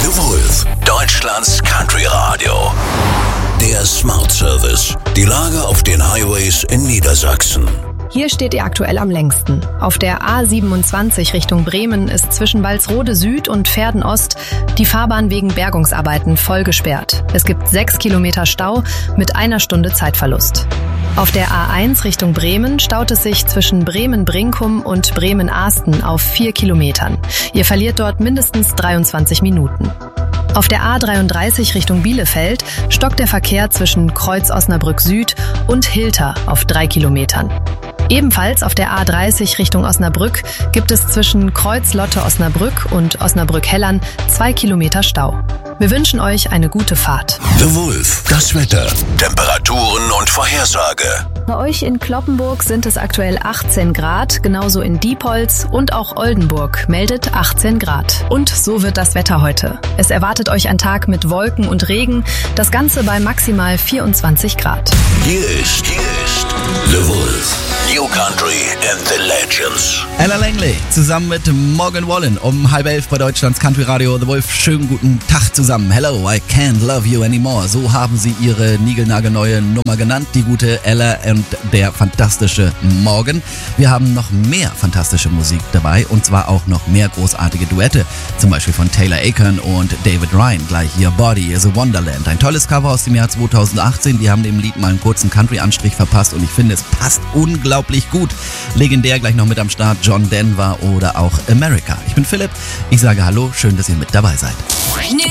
The Wolf, Deutschlands Country Radio. Der Smart Service. Die Lage auf den Highways in Niedersachsen. Hier steht ihr aktuell am längsten. Auf der A27 Richtung Bremen ist zwischen Walsrode Süd und Verden Ost die Fahrbahn wegen Bergungsarbeiten voll gesperrt. Es gibt 6 Kilometer Stau mit 1 Stunde Zeitverlust. Auf der A1 Richtung Bremen staut es sich zwischen Bremen-Brinkum und Bremen-Ahsten auf 4 Kilometern. Ihr verliert dort mindestens 23 Minuten. Auf der A33 Richtung Bielefeld stockt der Verkehr zwischen Kreuz Osnabrück Süd und Hilter auf 3 Kilometern. Ebenfalls auf der A30 Richtung Osnabrück gibt es zwischen Kreuz Lotte Osnabrück und Osnabrück-Hellern 2 Kilometer Stau. Wir wünschen euch eine gute Fahrt. The Wolf, das Wetter, Temperaturen und Vorhersage. Bei euch in Cloppenburg sind es aktuell 18 Grad, genauso in Diepholz und auch Oldenburg meldet 18 Grad. Und so wird das Wetter heute. Es erwartet euch ein Tag mit Wolken und Regen, das Ganze bei maximal 24 Grad. Hier ist The Wolf, New Country and the Legends. Ella Langley zusammen mit Morgan Wallen um 10:30 bei Deutschlands Country Radio. The Wolf, schönen guten Tag zusammen. Hello, I can't love you anymore. So haben sie ihre niegelnagelneue Nummer genannt, die gute Ella und der fantastische Morgan. Wir haben noch mehr fantastische Musik dabei und zwar auch noch mehr großartige Duette. Zum Beispiel von Taylor Akon und David Ryan. Gleich Your Body is a Wonderland. Ein tolles Cover aus dem Jahr 2018. Die haben dem Lied mal einen kurzen Country-Anstrich verpasst und ich finde, es passt unglaublich gut. Legendär gleich noch mit am Start John Denver oder auch America. Ich bin Philipp. Ich sage Hallo. Schön, dass ihr mit dabei seid.